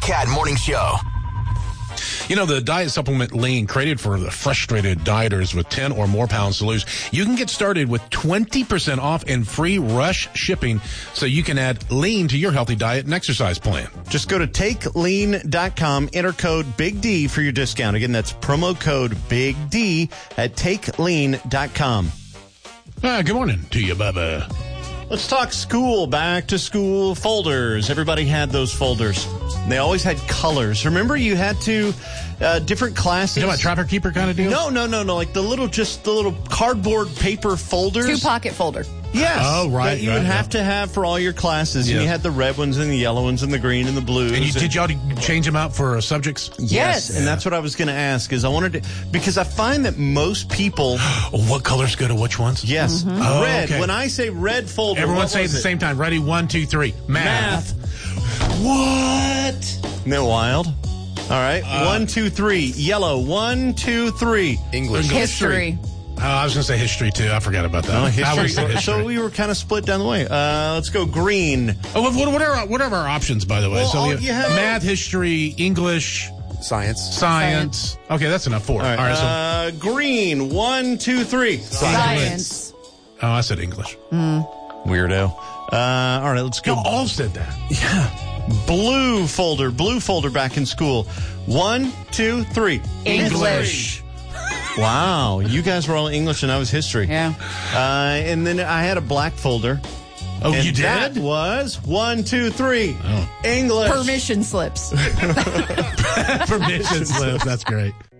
Cat Morning Show. You know, the diet supplement Lean, created for the frustrated dieters with 10 or more pounds to lose. You can get started with 20% off and free rush shipping so you can add Lean to your healthy diet and exercise plan. Just go to takelean.com, enter code Big D for your discount. Again, that's promo code Big D at takelean.com. Good morning to you, Bubba. Let's talk school, back to school folders. Everybody had those folders. They always had colors. Remember, you had to, different classes. You know what, Trapper Keeper kind of deal? No. Like the little cardboard paper folders. 2-pocket folder. Yes. Oh, right. That you would have to have for all your classes. Yes. And you had the red ones and the yellow ones and the green and the blues. And did y'all change them out for subjects? Yes. And that's what I was going to ask, is I wanted to, because I find that most people. What colors go to which ones? Yes. Mm-hmm. Oh, Red. okay. When I say red folder. Everyone say it at the same time. Ready? 1, 2, 3. Math. What? Isn't that wild? All right. 1, 2, 3. Yellow. 1, 2, 3. English. History. I was going to say history, too. I forgot about that. Oh, I would've history. said history. So we were kind of split down the way. Let's go green. Oh, what are our options, by the way? Well, So you have- math, history, English, science. Okay, that's enough. 4. All right. All right, so Green. 1, 2, 3. Science. I said English. Weirdo. All right, let's go. You all said that. Blue folder back in school. 1, 2, 3. English. Wow, you guys were all English and I was history. Yeah. And then I had a black folder. Oh, and you did? That was 1, 2, 3. Oh. English. Permission slips. Permission slip. That's great.